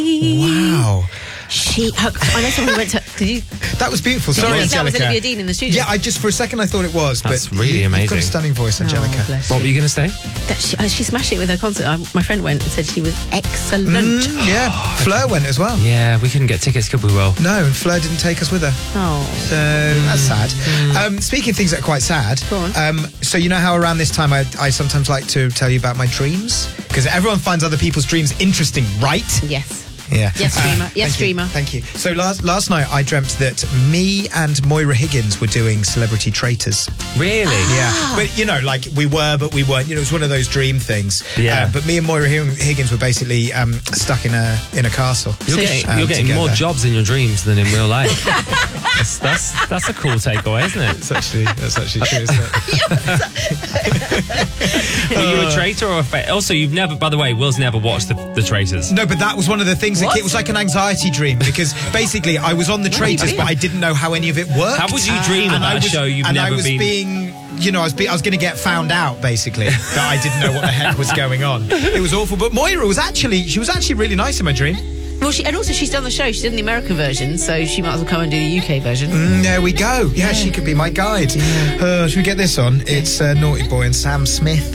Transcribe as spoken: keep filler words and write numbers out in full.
Wow. She, her, I know someone who went to. Did you? That was beautiful. Did Sorry, you think that was Angelica. Olivia Dean in the studio? Yeah, I just for a second I thought it was, That's but really you, amazing. You've got a stunning voice, Angelica. Oh, bless What were you going to say? That she, uh, she smashed it with her concert. Uh, my friend went and said she was excellent. Mm, yeah, Fleur went as well. Yeah, we couldn't get tickets, could we, Will? No, and Fleur didn't take us with her. Oh. So that's sad. Um, speaking of things that are quite sad, Go on. Um, so you know how around this time I, I sometimes like to tell you about my dreams? Because everyone finds other people's dreams interesting, right? Yes. Yeah. Yes, streamer. Yes, thank streamer. You, thank you. So last last night I dreamt that me and Moira Higgins were doing Celebrity Traitors. Really? Yeah. But, you know, like we were, but we weren't. You know, it was one of those dream things. Yeah. Uh, but me and Moira Higgins were basically um, stuck in a in a castle. You're getting, um, you're getting together. more jobs in your dreams than in real life. that's, that's that's a cool takeaway, isn't it? That's actually, that's actually true, isn't it? Were you a traitor or a fa- Also, you've never, by the way, Will's never watched the, the Traitors. No, but that was one of the things that What? it was like an anxiety dream because basically I was on the Traitors, but I didn't know how any of it worked. How would you dream And about I a was- show you've and never I was been- being, you know, I was, be, I was going to get found out basically that I didn't know what the heck was going on. It was awful. But Moira was actually, she was actually really nice in my dream. Well, she, and also she's done the show. She did the American version, so she might as well come and do the U K version. Mm, there we go. Yeah, she could be my guide. Uh, should we get this on? It's uh, Naughty Boy and Sam Smith.